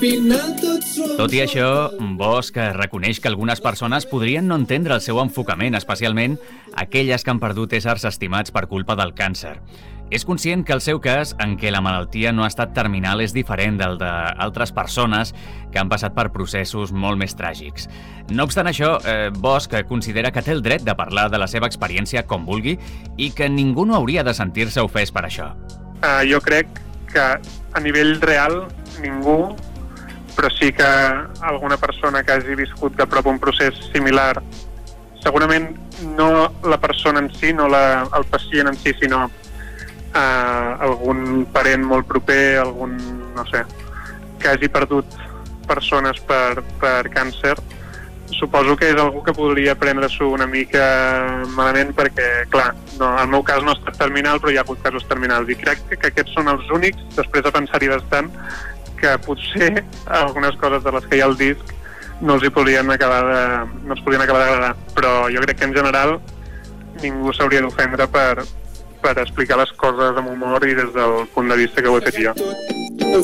Tot i això, Bosch reconeix que algunes persones podrien no entendre el seu enfocament, especialment aquelles que han perdut éssers estimats per culpa del càncer. És conscient que el seu cas, en què la malaltia no ha estat terminal, és diferent del d'altres persones que han passat per processos molt més tràgics. No obstant això, Bosch considera que té el dret de parlar de la seva experiència com vulgui i que ningú no hauria de sentir-se ofès per això. Jo crec que a nivell real ningú, però sí que alguna persona que hagi viscut de prop un procés similar, segurament no la persona en si, no el pacient en si, sinó algun parent molt proper, algun, no sé, que hagi perdut persones per càncer, suposo que és algú que podria prendre-s'ho una mica malament perquè, clar, no, el meu cas no ha estat terminal, però hi ha hagut casos terminals i crec que aquests són els únics, després de pensar-hi bastant, que potser algunes coses de les que hi ha al disc no els podien acabar d'agradar, però jo crec que en general ningú s'hauria d'ofendre per explicar les coses amb humor i des del punt de vista que ho he fet jo.